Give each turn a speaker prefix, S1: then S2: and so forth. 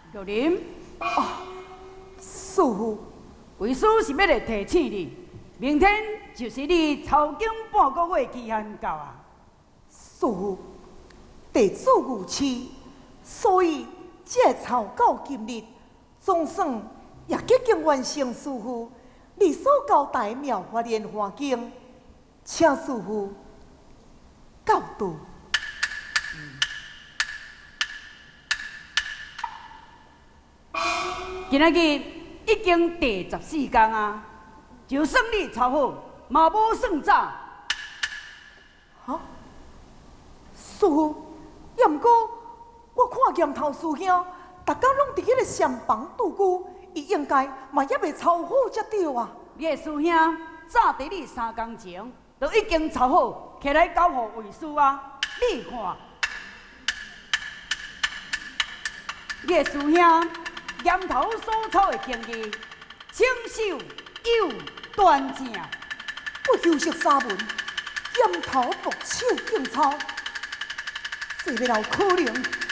S1: 玉林，
S2: 师傅，
S1: 为师是要来提醒你，明天就是你抄经半个月期限到啊。
S2: 师傅，地主如此，所以这抄到今日，总算也结经完成师傅你所交代妙法莲花经，请师傅教导。
S1: 今仔日已经第14天啊，就算你抄好，嘛无算早。
S2: 哈，师傅，也毋过我看岩头师兄，逐工拢伫迄个厢房度孤，伊应该嘛也未抄好才对啊。
S1: 你的师兄早伫你3天前，就已经抄好，起来交互为师啊。你看，你的师兄岩头所抄的经义，清秀又端正。
S2: 我休息3文，岩头独手竞抄，这要有可能。